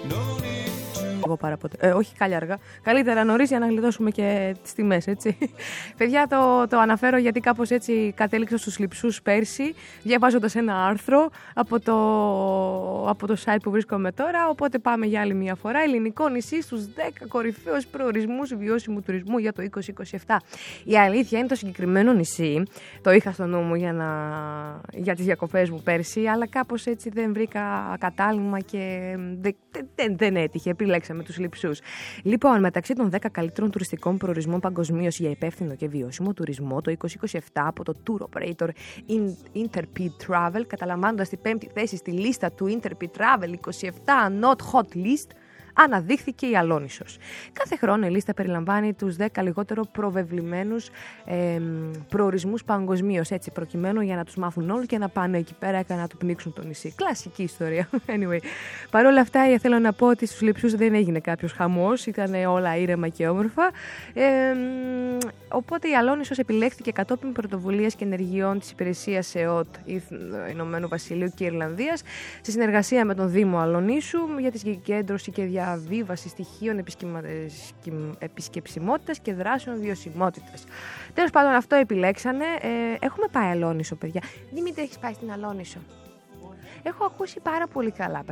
Εγώ πάρα ποτέ. Όχι καλιά αργά. Καλύτερα νωρίς για να γλιτώσουμε και τις τιμές, έτσι. Παιδιά, το αναφέρω γιατί κάπως έτσι κατέληξα στους λειψούς πέρσι, διαβάζοντας ένα άρθρο από το site που βρίσκομαι τώρα. Οπότε πάμε για άλλη μια φορά. Ελληνικό νησί στους 10 κορυφαίους προορισμούς βιώσιμου τουρισμού για το 2027. Η αλήθεια είναι το συγκεκριμένο νησί. Το είχα στο νου μου για τις διακοπές μου πέρσι, αλλά κάπως έτσι δεν βρήκα κατάλημα και δεν έτυχε. Επιλέξαμε με τους λειψούς. Λοιπόν, μεταξύ των 10 καλύτερων τουριστικών προορισμών παγκοσμίως για υπεύθυνο και βιώσιμο τουρισμό το 2027 από το tour operator Interpid Travel, καταλαμβάνοντας την 5η θέση στη λίστα του Interpid Travel 27 Not Hot List, αναδείχθηκε η Αλόνισσος. Κάθε χρόνο η λίστα περιλαμβάνει τους 10 λιγότερο προβεβλημένους προορισμούς παγκοσμίως, έτσι προκειμένου για να τους μάθουν όλοι και να πάνε εκεί πέρα και να του πνίξουν το νησί. Κλασική ιστορία. Anyway, παρ' όλα αυτά θέλω να πω ότι στους λειψούς δεν έγινε κάποιος χαμός, ήταν όλα ήρεμα και όμορφα. Οπότε η Αλόνισσος επιλέχθηκε κατόπιν πρωτοβουλίας και ενεργειών της υπηρεσίας ΕΟΤ Ηνωμένου Βασιλείου και Ιρλανδίας, σε συνεργασία με τον Δήμο Αλονίσου για τη συγκέντρωση και διαβίβαση στοιχείων επισκεψιμότητας και δράσεων βιωσιμότητας. Τέλος πάντων, αυτό επιλέξανε. Έχουμε πάει Αλόνισσο, παιδιά. Δημήτρη, έχεις πάει στην Αλόνισσο? Έχω ακούσει πάρα πολύ καλά